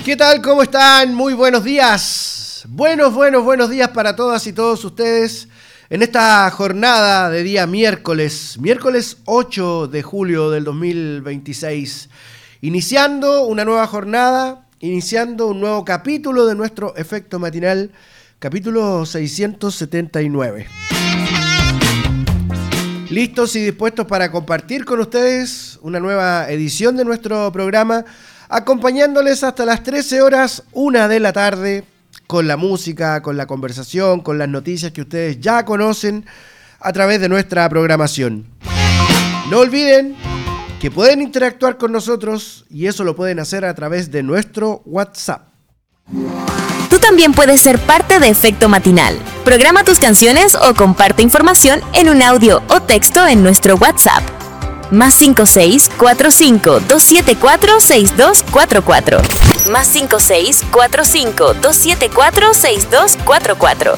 ¿Qué tal? ¿Cómo están? Muy buenos días. Buenos días para todas y todos ustedes en esta jornada de día miércoles 8 de julio del 2026. Iniciando una nueva jornada, iniciando un nuevo capítulo de nuestro Efecto Matinal, capítulo 679. Listos y dispuestos para compartir con ustedes una nueva edición de nuestro programa, acompañándoles hasta las 13 horas, 1 de la tarde, con la música, con la conversación, con las noticias que ustedes ya conocen a través de nuestra programación. No olviden que pueden interactuar con nosotros y eso lo pueden hacer a través de nuestro WhatsApp. Tú también puedes ser parte de Efecto Matinal. Programa tus canciones o comparte información en un audio o texto en nuestro WhatsApp. +56 45 274 6244. +56 45 274 6244.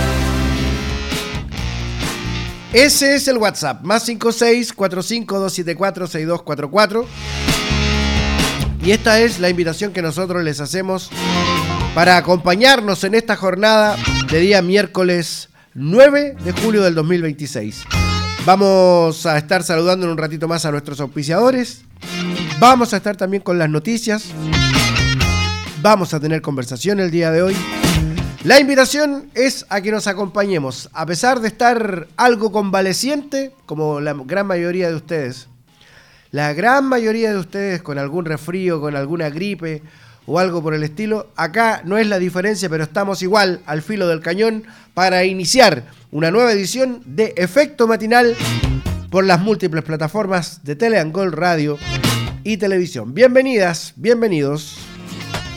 Ese es el WhatsApp, +56 45 274 6244. Y esta es la invitación que nosotros les hacemos para acompañarnos en esta jornada de día miércoles 9 de julio del 2026. Vamos a estar saludando en un ratito más a nuestros auspiciadores. Vamos a estar también con las noticias. Vamos a tener conversación el día de hoy. La invitación es a que nos acompañemos, a pesar de estar algo convaleciente, como la gran mayoría de ustedes. La gran mayoría de ustedes con algún resfrío, con alguna gripe o algo por el estilo. Acá no es la diferencia, pero estamos igual al filo del cañón para iniciar una nueva edición de Efecto Matinal por las múltiples plataformas de Tele and Gold Radio y Televisión. Bienvenidas, bienvenidos.